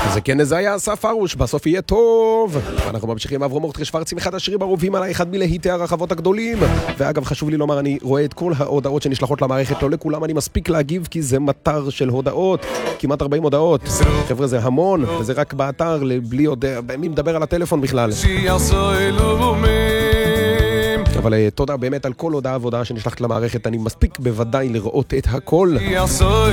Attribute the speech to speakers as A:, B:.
A: זה כן, זה היה אסף ארוש, בסוף יהיה טוב. אנחנו ממשיכים אברהם מורטרי שוורצי אחד השירים אהובים עליי, אחד מלהיטי הרחבות הגדולים. ואגב, חשוב לי לומר, אני רואה את כל ההודעות שנשלחות למערכת, לא לכולם אני מספיק להגיב, כי זה מטר של הודעות, כמעט 40 הודעות. חבר'ה, זה המון, וזה רק באתר, בלי עוד, מי מדבר על הטלפון בכלל. אבל תודה באמת על כל הודעה ועבודה שנשלחת למערכת, אני מספיק בוודאי לראות את הכל.